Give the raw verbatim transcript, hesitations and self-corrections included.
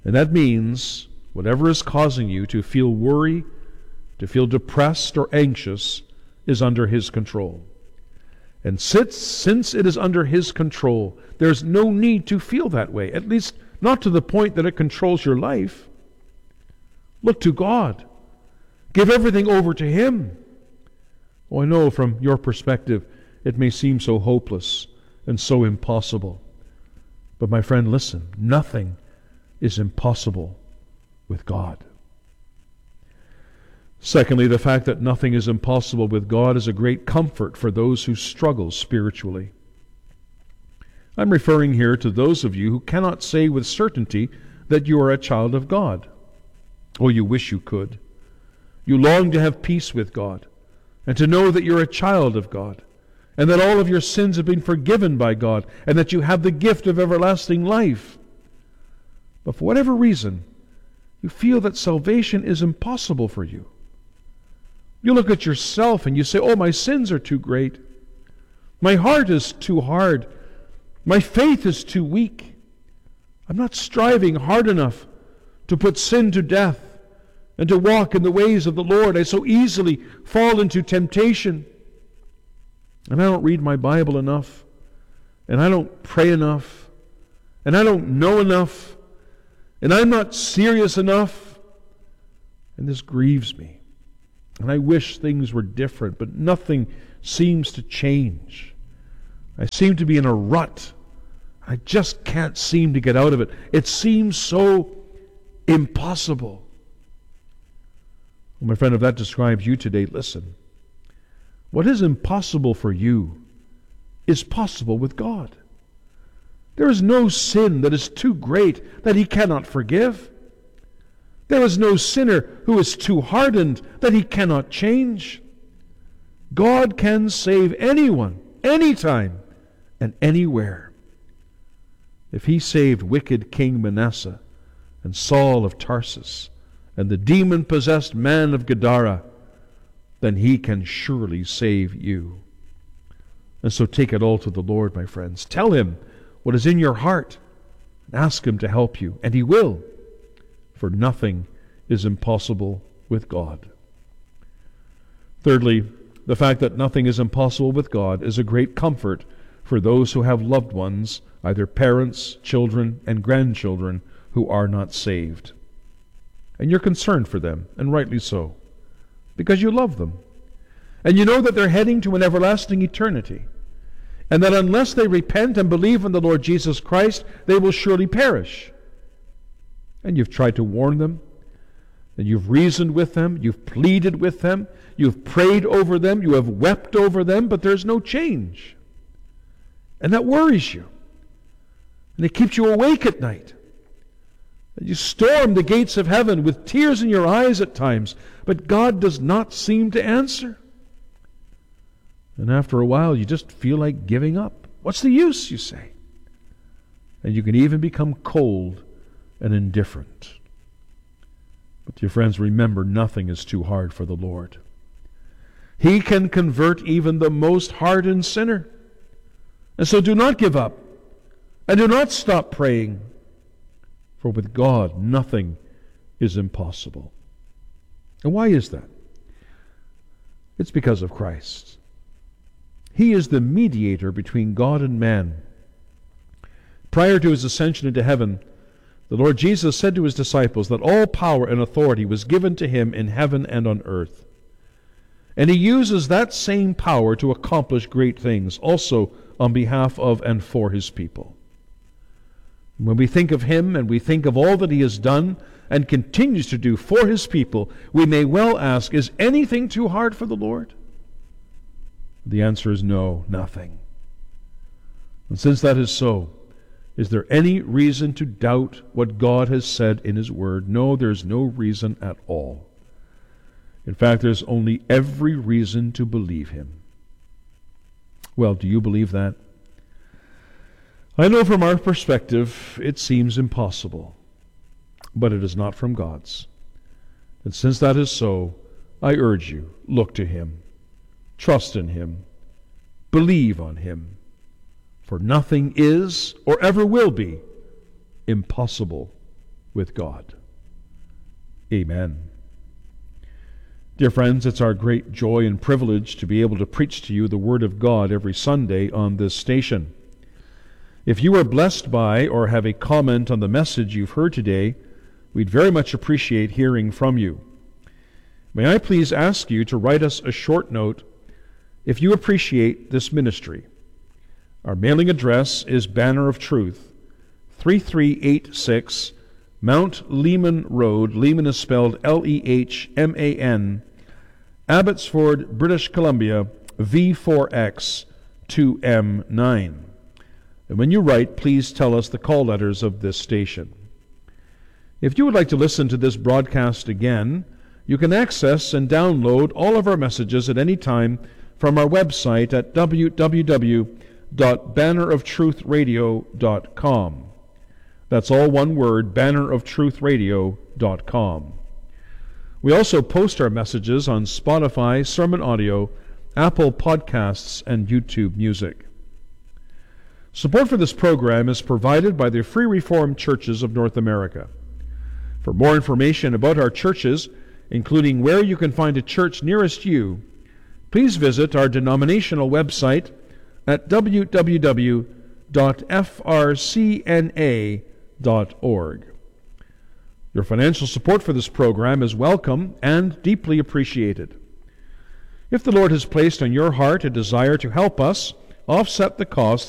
And that means whatever is causing you to feel worry, to feel depressed or anxious, is under His control. And since, since it is under His control, there's no need to feel that way, at least not to the point that it controls your life. Look to God. Give everything over to Him. Oh, I know from your perspective it may seem so hopeless and so impossible. But my friend, listen, nothing is impossible with God. Secondly, the fact that nothing is impossible with God is a great comfort for those who struggle spiritually. I'm referring here to those of you who cannot say with certainty that you are a child of God. Oh, you wish you could. You long to have peace with God and to know that you're a child of God and that all of your sins have been forgiven by God and that you have the gift of everlasting life. But for whatever reason, you feel that salvation is impossible for you. You look at yourself and you say, oh, my sins are too great. My heart is too hard. My faith is too weak. I'm not striving hard enough to put sin to death and to walk in the ways of the Lord. I so easily fall into temptation. And I don't read my Bible enough. And I don't pray enough. And I don't know enough. And I'm not serious enough. And this grieves me. And I wish things were different, but nothing seems to change. I seem to be in a rut. I just can't seem to get out of it. It seems so impossible. Well, my friend, if that describes you today, listen. What is impossible for you is possible with God. There is no sin that is too great that He cannot forgive. There is no sinner who is too hardened that He cannot change. God can save anyone, anytime, and anywhere. If He saved wicked King Manasseh and Saul of Tarsus and the demon-possessed man of Gadara, then He can surely save you. And so take it all to the Lord, my friends. Tell Him what is in your heart and ask Him to help you, and He will. For nothing is impossible with God. Thirdly, the fact that nothing is impossible with God is a great comfort for those who have loved ones, either parents, children, and grandchildren, who are not saved. And you're concerned for them, and rightly so, because you love them. And you know that they're heading to an everlasting eternity, and that unless they repent and believe in the Lord Jesus Christ, they will surely perish. And you've tried to warn them, and you've reasoned with them, you've pleaded with them, you've prayed over them, you have wept over them, but there's no change. And that worries you. And it keeps you awake at night. And you storm the gates of heaven with tears in your eyes at times, but God does not seem to answer. And after a while, you just feel like giving up. What's the use, you say? And you can even become cold and indifferent. But dear friends, remember, nothing is too hard for the Lord. He can convert even the most hardened sinner. And so do not give up. And do not stop praying. For with God, nothing is impossible. And why is that? It's because of Christ. He is the mediator between God and man. Prior to His ascension into heaven, the Lord Jesus said to His disciples that all power and authority was given to Him in heaven and on earth. And He uses that same power to accomplish great things, also on behalf of and for His people. When we think of Him and we think of all that He has done and continues to do for His people, we may well ask, is anything too hard for the Lord? The answer is no, nothing. And since that is so, is there any reason to doubt what God has said in His Word? No, there's no reason at all. In fact, there's only every reason to believe Him. Well, do you believe that? I know from our perspective it seems impossible, but it is not from God's. And since that is so, I urge you, look to Him, trust in Him, believe on Him. For nothing is, or ever will be, impossible with God. Amen. Dear friends, it's our great joy and privilege to be able to preach to you the Word of God every Sunday on this station. If you are blessed by or have a comment on the message you've heard today, we'd very much appreciate hearing from you. May I please ask you to write us a short note if you appreciate this ministry. Our mailing address is Banner of Truth, three three eight six Mount Lehman Road. Lehman is spelled L E H M A N, Abbotsford, British Columbia, V four X two M nine. And when you write, please tell us the call letters of this station. If you would like to listen to this broadcast again, you can access and download all of our messages at any time from our website at w w w dot banner of truth radio dot com. That's all one word, banner of truth radio dot com. We also post our messages on Spotify, Sermon Audio, Apple Podcasts, and YouTube Music. Support for this program is provided by the Free Reformed Churches of North America. For more information about our churches, including where you can find a church nearest you, please visit our denominational website at w w w dot f r c n a dot org. Your financial support for this program is welcome and deeply appreciated. If the Lord has placed on your heart a desire to help us offset the costs